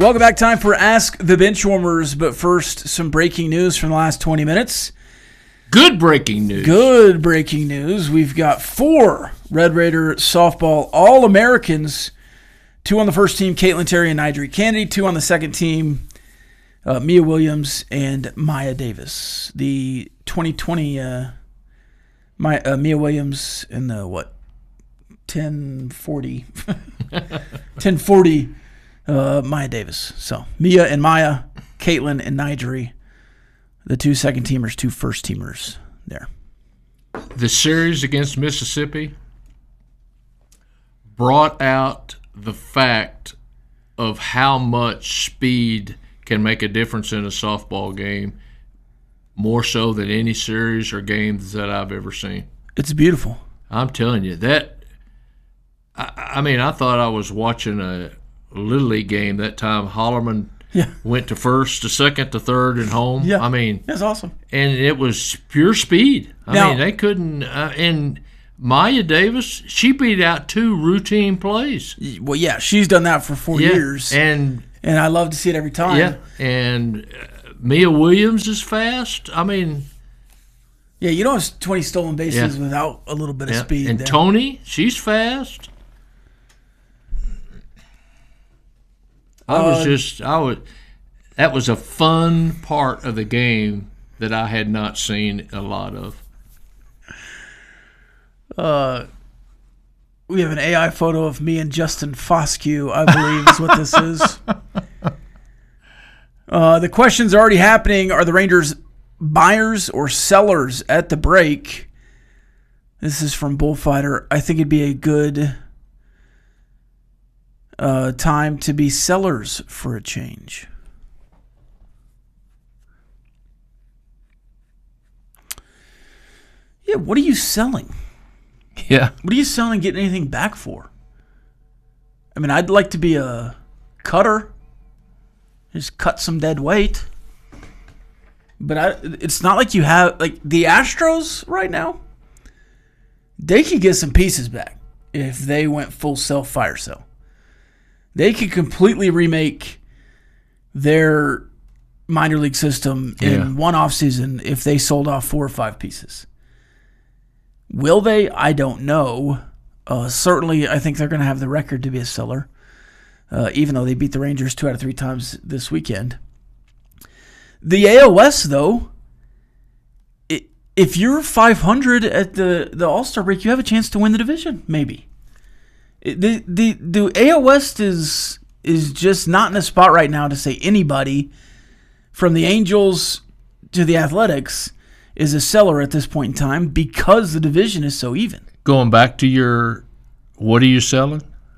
Welcome back. Time for Ask the Benchwarmers, but first, some breaking news from the last 20 minutes. Good breaking news. Good breaking news. We've got 4 Red Raider softball All-Americans. 2 on the first team, Caitlin Terry and Nigel Kennedy. 2 on the second team, Mia Williams and Maya Davis. The 2020 Mia Williams in the 1040 1040 Maya Davis. So Mia and Maya, Caitlin and Nigel, the 2 second teamers, 2 first teamers there. The series against Mississippi brought out the fact of how much speed can make a difference in a softball game, more so than any series or games that I've ever seen. It's beautiful. I'm telling you that. I mean, I thought I was watching a Little League game that time. Hollerman went to first, to second, to third, and home. Yeah. I mean, that's awesome. And it was pure speed. I mean, they couldn't. And Maya Davis, she beat out 2 routine plays. Well, yeah, she's done that for 4 years, and I love to see it every time. Yeah, and Mia Williams is fast. I mean, yeah, you don't have 20 stolen bases without a little bit of speed. And there. Tony, she's fast. That was a fun part of the game that I had not seen a lot of. We have an AI photo of me and Justin Foscue, I believe is what this is. The questions are already happening. Are the Rangers buyers or sellers at the break? This is from Bullfighter. I think it'd be a good time to be sellers for a change. Yeah, what are you selling? Yeah. What are you selling and getting anything back for? I mean, I'd like to be a cutter. Just cut some dead weight. But it's not like you have... Like, the Astros right now, they could get some pieces back if they went full self-fire sale. They could completely remake their minor league system in one offseason if they sold off 4 or 5 pieces. Will they? I don't know. Certainly, I think they're going to have the record to be a seller, even though they beat the Rangers 2 out of 3 times this weekend. The AL West, though, if you're 500 at the All-Star break, you have a chance to win the division, maybe. The AL West is just not in a spot right now to say anybody from the Angels to the Athletics is a seller at this point in time because the division is so even. Going back to your, what are you selling?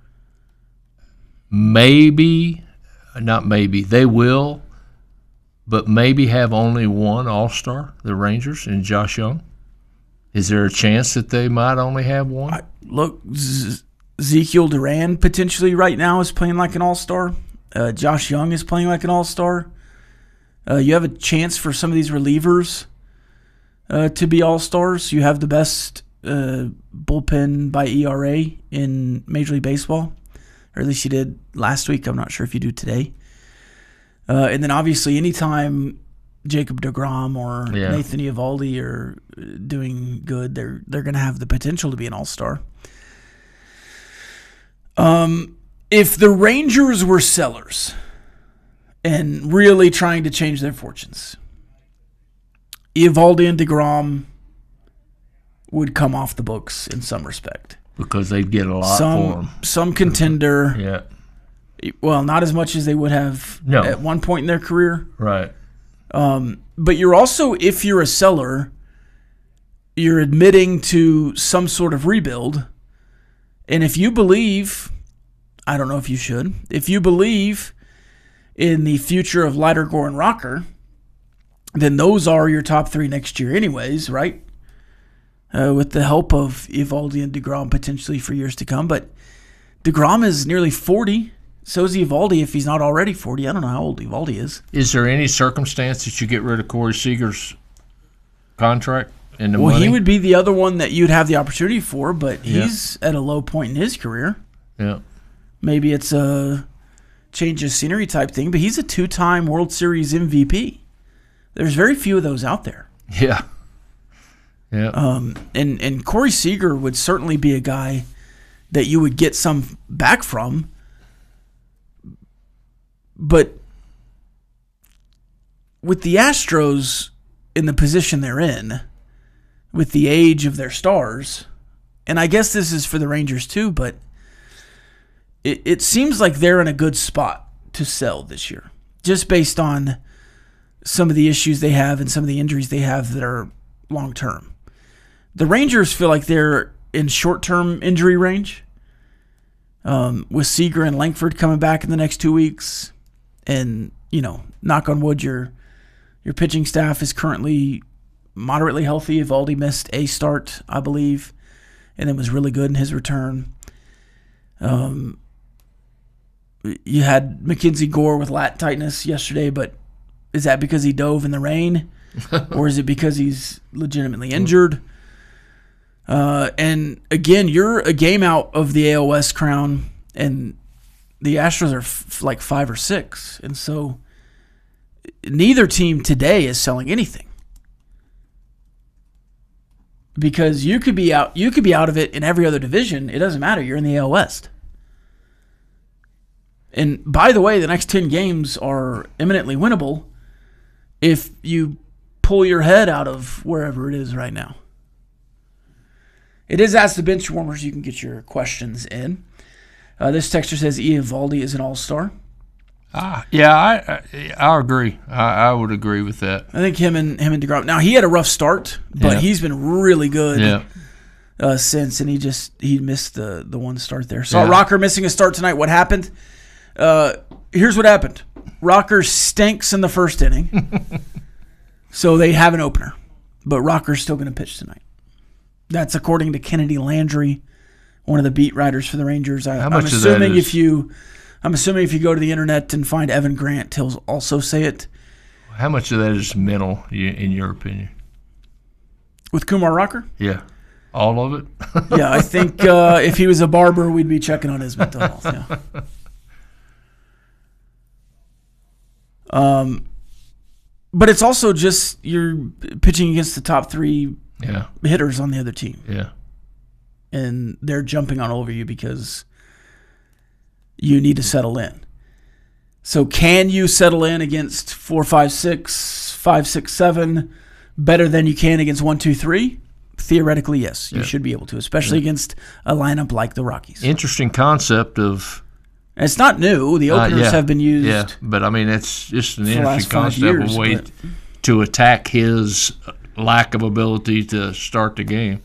Maybe, not maybe, they will, but maybe have only one All-Star, the Rangers, and Josh Young. Is there a chance that they might only have one? Look, Ezekiel Duran potentially right now is playing like an all-star. Josh Young is playing like an all-star. You have a chance for some of these relievers to be all-stars. You have the best bullpen by ERA in Major League Baseball, or at least you did last week. I'm not sure if you do today. And then obviously anytime Jacob deGrom or Nathan Eovaldi are doing good, they're going to have the potential to be an all-star. If the Rangers were sellers and really trying to change their fortunes, Eovaldi and deGrom would come off the books in some respect. Because they'd get a lot for them. Some contender. Yeah. Well, not as much as they would have at one point in their career. Right. But you're also, if you're a seller, you're admitting to some sort of rebuild. And if you believe, I don't know if you should, if you believe in the future of Leiter, Gore, and Rocker, then those are your top 3 next year anyways, right? With the help of Eovaldi and deGrom potentially for years to come. But deGrom is nearly 40. So is Eovaldi if he's not already 40. I don't know how old Eovaldi is. Is there any circumstance that you get rid of Corey Seager's contract and the money? Well, he would be the other one that you'd have the opportunity for, but he's at a low point in his career. Yeah. Maybe it's a change of scenery type thing, but he's a 2-time World Series MVP. There's very few of those out there. Yeah. Yeah. And Corey Seager would certainly be a guy that you would get some back from. But with the Astros in the position they're in, with the age of their stars, and I guess this is for the Rangers too, but it seems like they're in a good spot to sell this year, just based on some of the issues they have and some of the injuries they have that are long-term. The Rangers feel like they're in short-term injury range, with Seager and Langford coming back in the next 2 weeks. And, knock on wood, your pitching staff is currently moderately healthy. Eovaldi missed a start, I believe, and then was really good in his return. You had Mackenzie Gore with lat tightness yesterday, but is that because he dove in the rain? Or is it because he's legitimately injured? And again, you're a game out of the AL West crown, and the Astros are like 5 or 6. And so neither team today is selling anything. Because you could be out of it in every other division. It doesn't matter. You're in the AL West. And by the way, the next 10 games are eminently winnable if you pull your head out of wherever it is right now. It is Ask the Bench Warmers. You can get your questions in. This texter says Eovaldi is an all-star. Yeah, I agree. I would agree with that. I think him and DeGrom. Now, he had a rough start, but he's been really good since, and he missed the one start there. Saw Rocker missing a start tonight. What happened? Here's what happened. Rocker stinks in the first inning, so they have an opener. But Rocker's still going to pitch tonight. That's according to Kennedy Landry, one of the beat writers for the Rangers. I'm assuming if you go to the internet and find Evan Grant, he'll also say it. How much of that is mental, in your opinion? With Kumar Rocker? Yeah. All of it? Yeah, I think if he was a barber, we'd be checking on his mental health. Yeah. But it's also just you're pitching against the top 3 hitters on the other team. Yeah. And they're jumping all over you because you need to settle in. So can you settle in against 4, 5, 6, 5, 6, 7 better than you can against 1, 2, 3? Theoretically, yes. You should be able to, especially against a lineup like the Rockies. Interesting concept of... And it's not new. The openers have been used. Yeah, but I mean, it's just an interesting concept of a way to attack his lack of ability to start the game.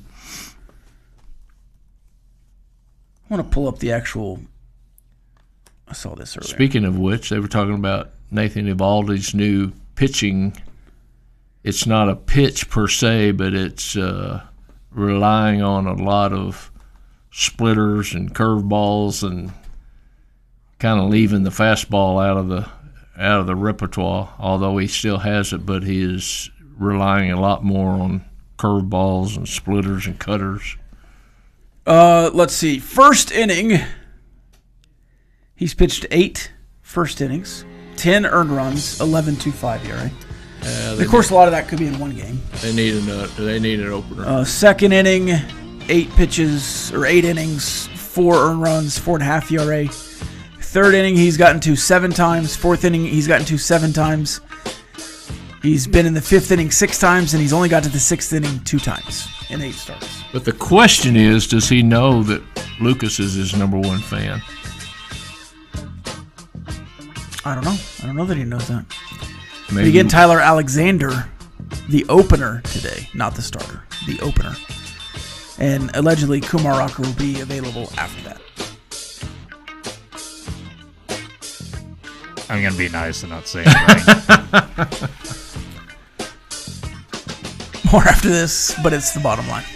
I want to pull up the actual... I saw this earlier. Speaking of which, they were talking about Nathan Eovaldi's new pitching. It's not a pitch per se, but it's relying on a lot of splitters and curveballs and kind of leaving the fastball out of the repertoire, although he still has it, but he is relying a lot more on curveballs and splitters and cutters. Let's see. First inning, he's pitched 8 first innings, 10 earned runs, 11.25 ERA. Of course, a lot of that could be in one game. They need an opener. Second inning, 8 pitches or 8 innings, 4 earned runs, 4.5 ERA. Third inning, he's gotten to 7 times. Fourth inning, he's gotten to 7 times. He's been in the 5th inning 6 times, and he's only got to the 6th inning 2 times in 8 starts. But the question is, does he know that Lucas is his number 1 fan? I don't know. I don't know that he knows that. Maybe. But again, Tyler Alexander, the opener today, not the starter, the opener. And allegedly, Kumar Rocker will be available after that. I'm going to be nice and not say anything. More after this, but it's the bottom line.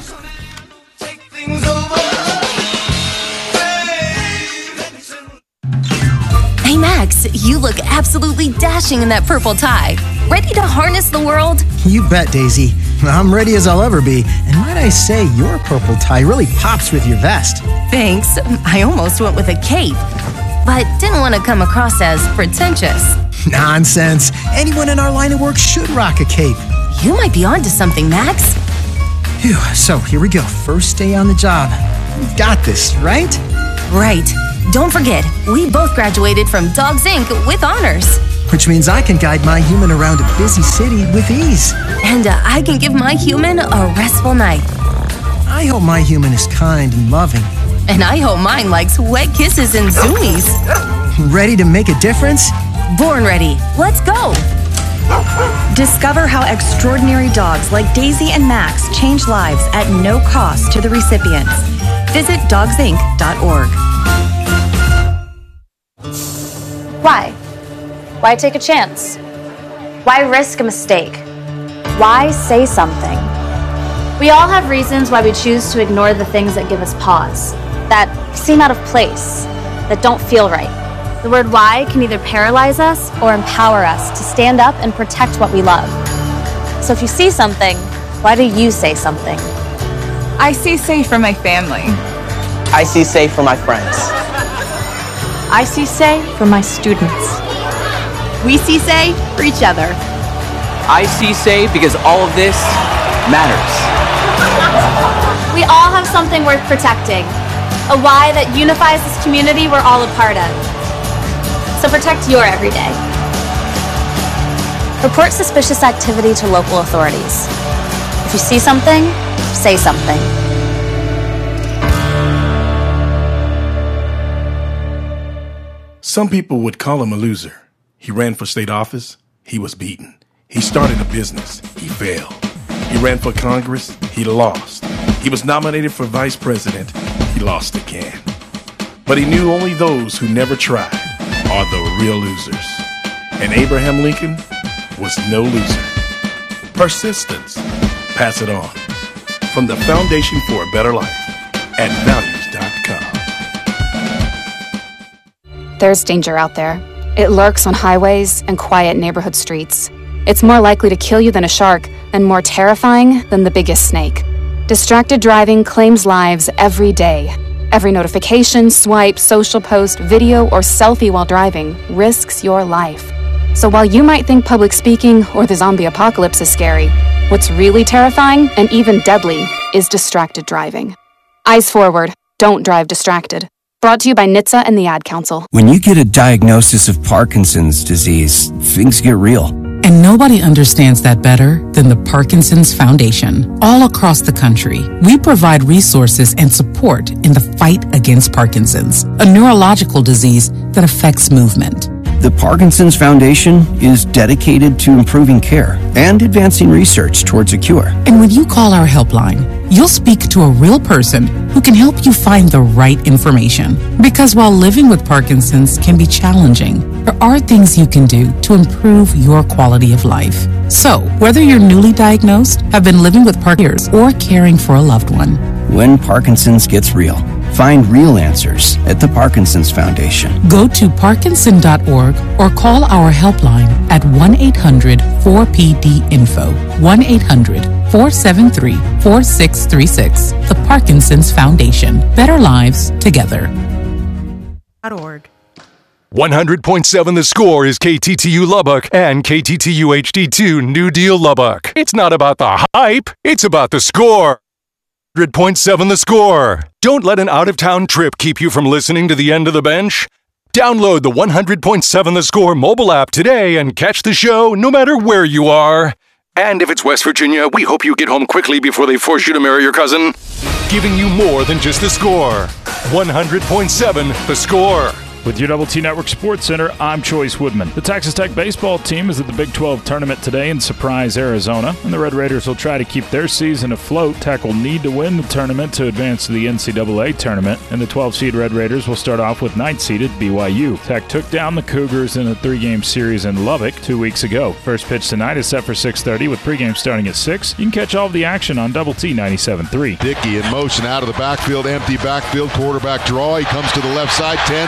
Hey Max, you look absolutely dashing in that purple tie. Ready to harness the world? You bet, Daisy. I'm ready as I'll ever be. And might I say, your purple tie really pops with your vest. Thanks. I almost went with a cape. but didn't want to come across as pretentious. Nonsense. Anyone in our line of work should rock a cape. You might be onto something, Max. Phew, so here we go. First day on the job. We've got this, right? Right. Don't forget, we both graduated from Dogs Inc. with honors. Which means I can guide my human around a busy city with ease. And I can give my human a restful night. I hope my human is kind and loving. And I hope mine likes wet kisses and zoomies. Ready to make a difference? Born ready. Let's go. Discover how extraordinary dogs like Daisy and Max change lives at no cost to the recipients. Visit dogsinc.org. Why? Why take a chance? Why risk a mistake? Why say something? We all have reasons why we choose to ignore the things that give us pause, that seem out of place, that don't feel right. The word why can either paralyze us or empower us to stand up and protect what we love. So if you see something, why do you say something? I see safe for my family. I see safe for my friends. I see say for my students. We see say for each other. I see say because all of this matters. We all have something worth protecting, a why that unifies this community we're all a part of. So protect your everyday. Report suspicious activity to local authorities. If you see something, say something. Some people would call him a loser. He ran for state office. He was beaten. He started a business. He failed. He ran for Congress. He lost. He was nominated for vice president. He lost again. But he knew only those who never tried are the real losers. And Abraham Lincoln was no loser. Persistence. Pass it on. From the Foundation for a Better Life at values.com. There's danger out there. It lurks on highways and quiet neighborhood streets. It's more likely to kill you than a shark and more terrifying than the biggest snake. Distracted driving claims lives every day. Every notification, swipe, social post, video, or selfie while driving risks your life. So while you might think public speaking or the zombie apocalypse is scary, what's really terrifying and even deadly is distracted driving. Eyes forward. Don't drive distracted. Brought to you by NHTSA and the Ad Council. When you get a diagnosis of Parkinson's disease, things get real. And nobody understands that better than the Parkinson's Foundation. All across the country, we provide resources and support in the fight against Parkinson's, a neurological disease that affects movement. The Parkinson's Foundation is dedicated to improving care and advancing research towards a cure. And when you call our helpline, you'll speak to a real person who can help you find the right information. Because while living with Parkinson's can be challenging, there are things you can do to improve your quality of life. So, whether you're newly diagnosed, have been living with Parkinson's, or caring for a loved one, when Parkinson's gets real, find real answers at the Parkinson's Foundation. Go to parkinson.org or call our helpline at 1-800-4PD-INFO, 1-800-473-4636. The Parkinson's Foundation. Better lives together. .org. 100.7 The Score is KTTU Lubbock and KTTU HD2 New Deal Lubbock. It's not about the hype, it's about the score. 100.7 The Score. Don't let an out-of-town trip keep you from listening to the end of the bench. Download the 100.7 The Score mobile app today and catch the show no matter where you are. And if it's West Virginia, we hope you get home quickly before they force you to marry your cousin. Giving you more than just the score. 100.7 The Score. With UTT Network Sports Center, I'm Choice Woodman. The Texas Tech baseball team is at the Big 12 tournament today in Surprise, Arizona, and the Red Raiders will try to keep their season afloat. Tech will need to win the tournament to advance to the NCAA tournament, and the 12-seed Red Raiders will start off with 9th-seeded BYU. Tech took down the Cougars in a 3-game series in Lubbock 2 weeks ago. First pitch tonight is set for 6:30 with pregame starting at 6. You can catch all of the action on Double T 97.3. Dickey in motion out of the backfield, empty backfield, quarterback draw. He comes to the left side, 10, 5,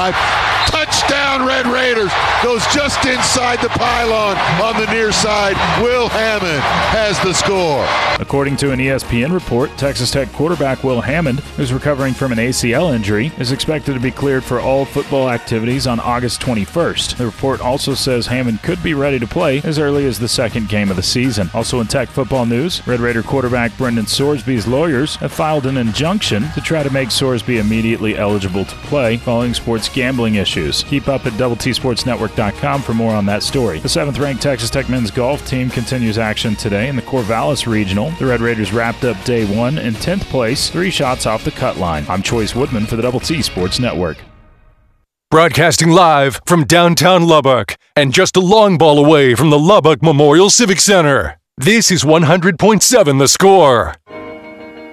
drive. Touchdown, Red Raiders. Goes just inside the pylon on the near side. Will Hammond has the score. According to an ESPN report, Texas Tech quarterback Will Hammond, who's recovering from an ACL injury, is expected to be cleared for all football activities on August 21st. The report also says Hammond could be ready to play as early as the second game of the season. Also in Tech football news, Red Raider quarterback Brendan Sorsby's lawyers have filed an injunction to try to make Sorsby immediately eligible to play following sports gambling issues. Keep up at DoubleTSportsNetwork.com for more on that story. The 7th-ranked Texas Tech men's golf team continues action today in the Corvallis Regional. The Red Raiders wrapped up day 1 in 10th place, 3 shots off the cut line. I'm Choice Woodman for the Double T Sports Network. Broadcasting live from downtown Lubbock and just a long ball away from the Lubbock Memorial Civic Center. This is 100.7 The Score.